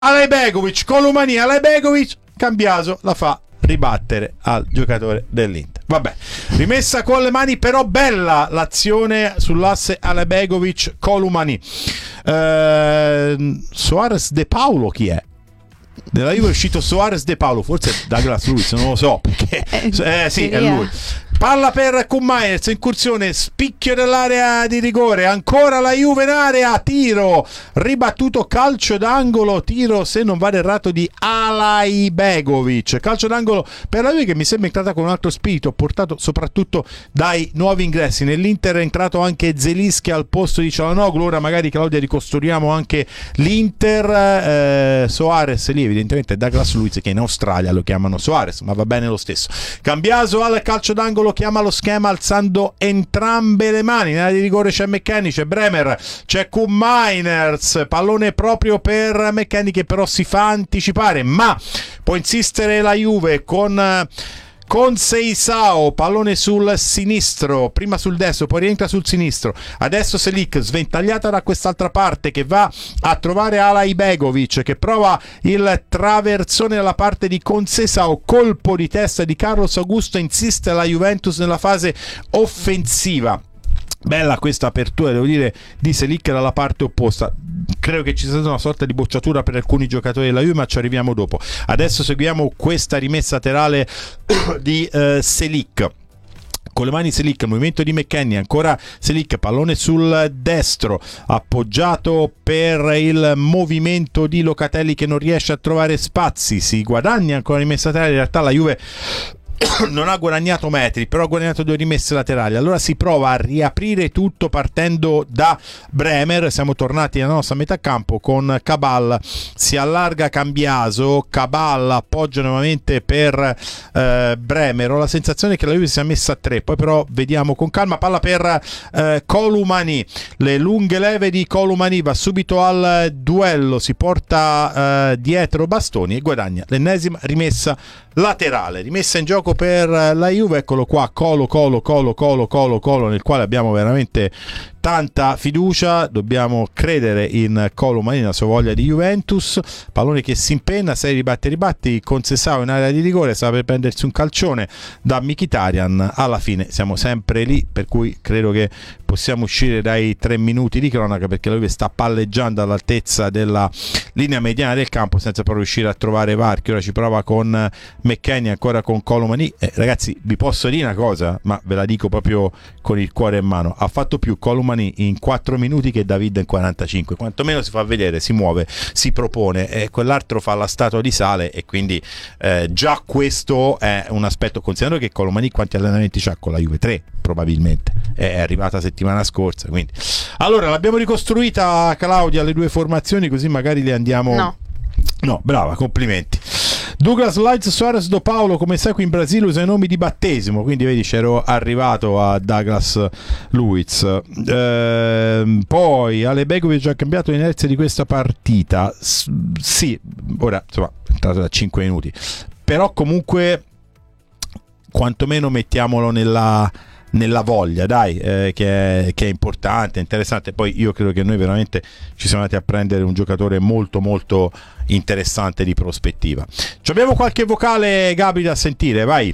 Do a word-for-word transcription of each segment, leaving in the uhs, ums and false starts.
Alejbegovic, Colomani, Alejbegovic, Cambiaso la fa ribattere al giocatore dell'Inter. Vabbè, rimessa con le mani, però bella l'azione sull'asse Alejbegovic, Colomani. eh, Soares De Paulo chi è? Della Juve è uscito Soares De Paulo, forse Douglas Luiz, non lo so perché eh, sì, è lui. Palla per Koeman, incursione, spicchio nell'area di rigore, ancora la Juve in area, tiro, ribattuto, calcio d'angolo, tiro se non vado errato di Alejbegovic, calcio d'angolo per la Juve che mi sembra entrata con un altro spirito, portato soprattutto dai nuovi ingressi. Nell'Inter è entrato anche Zelinski al posto di Çalhanoğlu, ora magari Claudia ricostruiamo anche l'Inter. eh, Soares lì evidentemente Douglas Luiz, che in Australia lo chiamano Soares, ma va bene lo stesso. Cambiaso al calcio d'angolo, chiama lo schema alzando entrambe le mani, nella di rigore c'è McKennie, c'è Bremer, c'è Koeman, pallone proprio per McKennie che però si fa anticipare, ma può insistere la Juve con con Seisao, pallone sul sinistro, prima sul destro, poi rientra sul sinistro, adesso Selic sventagliata da quest'altra parte che va a trovare Alejbegovic che prova il traversone dalla parte di Conceição, colpo di testa di Carlos Augusto, insiste la Juventus nella fase offensiva. Bella questa apertura, devo dire, di Selic dalla parte opposta. Credo che ci sia stata una sorta di bocciatura per alcuni giocatori della Juve, ma ci arriviamo dopo. Adesso seguiamo questa rimessa laterale di eh, Selic. Con le mani Selic, movimento di McKennie, ancora Selic, pallone sul destro, appoggiato per il movimento di Locatelli che non riesce a trovare spazi, si guadagna ancora rimessa laterale, in realtà la Juve non ha guadagnato metri, però ha guadagnato due rimesse laterali. Allora si prova a riaprire tutto partendo da Bremer. Siamo tornati alla nostra metà campo con Cabal, si allarga Cambiaso, Cabal appoggia nuovamente per eh, Bremer. Ho la sensazione che la Juve si sia messa a tre, poi però vediamo con calma. Palla per eh, Colomani, le lunghe leve di Colomani, va subito al duello, si porta eh, dietro Bastoni e guadagna l'ennesima rimessa laterale, rimessa in gioco per la Juve. Eccolo qua, Colo Colo Colo Colo Colo Colo, nel quale abbiamo veramente tanta fiducia, dobbiamo credere in Colomani, nella sua voglia di Juventus. Pallone che si impenna, sei ribatti ribatti, Conceição in area di rigore, stava per prendersi un calcione da Mkhitaryan, alla fine siamo sempre lì, per cui credo che possiamo uscire dai tre minuti di cronaca, perché la Juve sta palleggiando all'altezza della linea mediana del campo senza però riuscire a trovare varchi. Ora ci prova con McKennie, ancora con Colomani. Eh, ragazzi, vi posso dire una cosa, ma ve la dico proprio con il cuore in mano: ha fatto più Colomani in quattro minuti che David in quarantacinque, quantomeno si fa vedere, si muove, si propone, e quell'altro fa la statua di sale, e quindi eh, già questo è un aspetto, considerando che Colomani quanti allenamenti c'ha con la Juve? Tre probabilmente, è arrivata la settimana scorsa, quindi allora l'abbiamo ricostruita, Claudia, le due formazioni, così magari le andiamo. No, no, brava, complimenti. Douglas Luiz, Soares Do Paulo, come sai qui in Brasile usa i nomi di battesimo, quindi vedi c'ero arrivato a Douglas Luiz. Ehm, poi Alejbegovic ha cambiato l'inerzia di questa partita. S- sì, ora insomma è entrato da cinque minuti, però comunque quantomeno mettiamolo nella nella voglia, dai, eh, che, è, che è importante, interessante. Poi io credo che noi veramente ci siamo andati a prendere un giocatore molto molto interessante di prospettiva. Ci abbiamo qualche vocale, Gabri, da sentire, vai.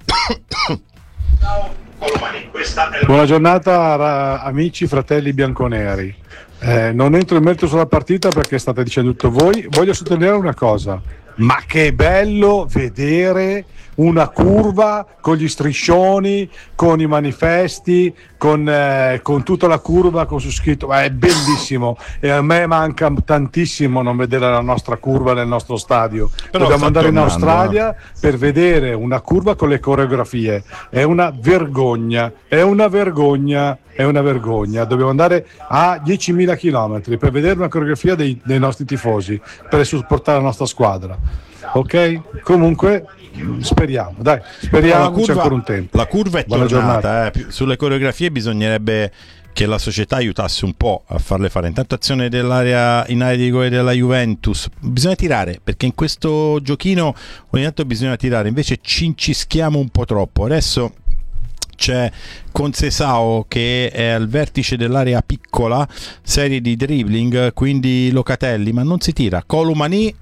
Ciao Colomani, questa è la... Buona giornata ra- amici, fratelli bianconeri. Eh, non entro in merito sulla partita perché state dicendo tutto voi. Voglio sottolineare una cosa: ma che bello vedere una curva con gli striscioni, con i manifesti, con, eh, con tutta la curva con su scritto, è bellissimo, e a me manca tantissimo non vedere la nostra curva nel nostro stadio. Però dobbiamo andare in Australia per vedere una curva con le coreografie, è una vergogna, è una vergogna, è una vergogna. Dobbiamo andare a diecimila chilometri per vedere una coreografia dei, dei nostri tifosi, per supportare la nostra squadra. Ok? Comunque speriamo, dai, speriamo, curva, c'è ancora un tempo. La curva è Buona tornata, eh. Sulle coreografie bisognerebbe che la società aiutasse un po' a farle fare. Intanto azione dell'area in area di rigore della Juventus, bisogna tirare, perché in questo giochino ogni tanto bisogna tirare, invece ci incischiamo un po' troppo. Adesso c'è Concesao che è al vertice dell'area piccola, serie di dribbling, quindi Locatelli, ma non si tira. Colomani